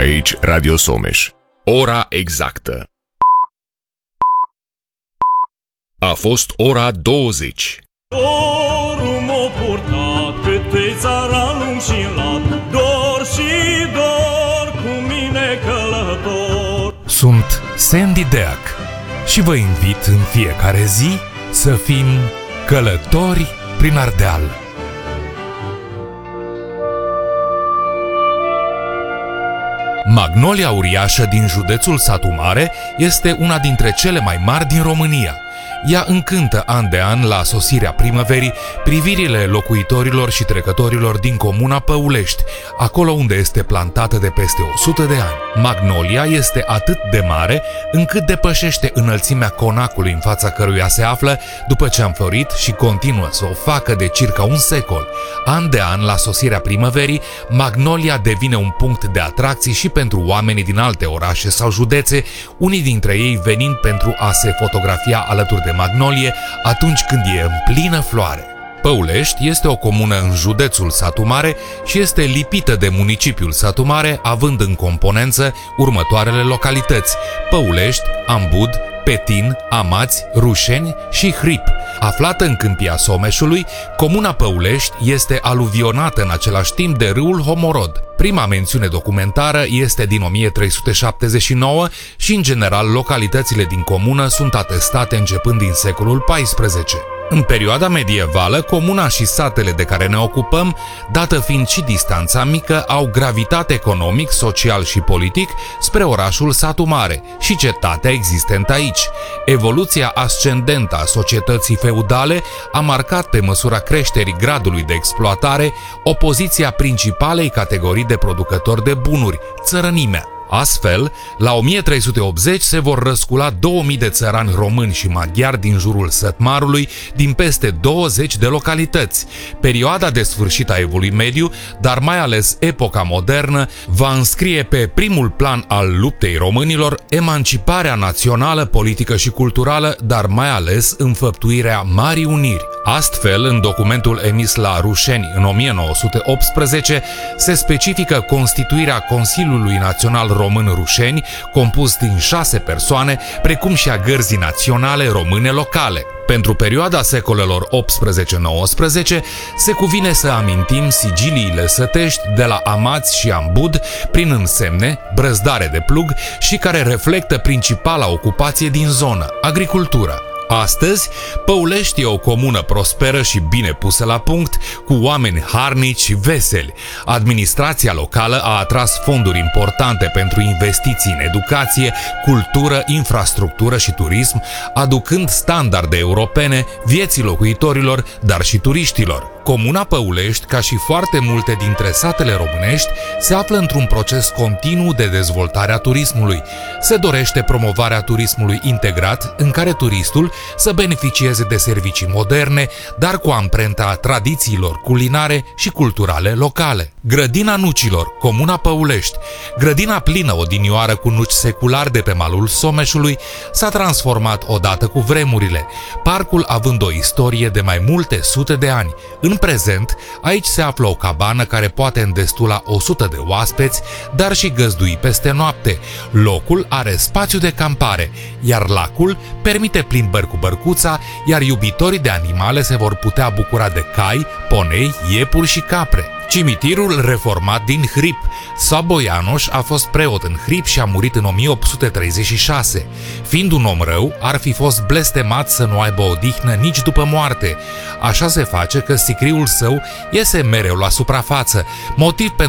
Aici Radio Someș. Ora exactă. A fost ora 20. Dorul m-a purtat pe țara lung și lat, dor și dor cu mine călător. Sunt Sandy Deac și vă invit în fiecare zi să fim călători prin Ardeal. Magnolia uriașă din județul Satu Mare este una dintre cele mai mari din România. Ea încântă an de an, la sosirea primăverii, privirile locuitorilor și trecătorilor din comuna Păulești, acolo unde este plantată de peste 100 de ani. Magnolia este atât de mare încât depășește înălțimea conacului în fața căruia se află, după ce a înflorit și continuă să o facă de circa un secol. An de an, la sosirea primăverii, Magnolia devine un punct de atracții și pentru oamenii din alte orașe sau județe, unii dintre ei venind pentru a se fotografia alături de magnolie atunci când e în plină floare. Păulești este o comună în județul Satu Mare și este lipită de municipiul Satu Mare, având în componență următoarele localități: Păulești, Ambud, Petin, Amați, Rușeni și Hrip. Aflată în câmpia Someșului, comuna Păulești este aluvionată în același timp de râul Homorod. Prima mențiune documentară este din 1379 și, în general, localitățile din comună sunt atestate începând din secolul XIV. În perioada medievală, comuna și satele de care ne ocupăm, dată fiind și distanța mică, au gravitate economic, social și politic spre orașul Satu Mare și cetatea existentă aici. Evoluția ascendentă a societății feudale a marcat, pe măsura creșterii gradului de exploatare, opoziția principalei categorii de producători de bunuri, țărănimea. Astfel, la 1380 se vor răscula 2000 de țărani români și maghiari din jurul Sătmarului, din peste 20 de localități. Perioada de sfârșit a Evului Mediu, dar mai ales epoca modernă, va înscrie pe primul plan al luptei românilor emanciparea națională, politică și culturală, dar mai ales înfăptuirea Marii Uniri. Astfel, în documentul emis la Rușeni în 1918, se specifică constituirea Consiliului Național Român Rușeni, compus din 6 persoane, precum și a Gărzii Naționale Române Locale. Pentru perioada secolelor 18-19 se cuvine să amintim sigiliile sătești de la Amați și Ambud prin însemne, brăzdare de plug și care reflectă principala ocupație din zonă, agricultura. Astăzi, Păulești e o comună prosperă și bine pusă la punct, cu oameni harnici și veseli. Administrația locală a atras fonduri importante pentru investiții în educație, cultură, infrastructură și turism, aducând standarde europene vieții locuitorilor, dar și turiștilor. Comuna Păulești, ca și foarte multe dintre satele românești, se află într-un proces continuu de dezvoltare a turismului. Se dorește promovarea turismului integrat, în care turistul să beneficieze de servicii moderne, dar cu amprenta tradițiilor culinare și culturale locale. Grădina Nucilor, comuna Păulești, grădina plină odinioară cu nuci seculari de pe malul Someșului, s-a transformat odată cu vremurile, parcul având o istorie de mai multe sute de ani. În prezent, aici se află o cabană care poate îndestula 100 de oaspeți, dar și găzdui peste noapte. Locul are spațiu de campare, iar lacul permite plimbări cu bărcuța, iar iubitorii de animale se vor putea bucura de cai, ponei, iepuri și capre. Cimitirul reformat din Hrip. Sabo Ianoș a fost preot în Hrip și a murit în 1836. Fiind un om rău, ar fi fost blestemat să nu aibă odihnă nici după moarte. Așa se face că sicriul său iese mereu la suprafață, motiv pentru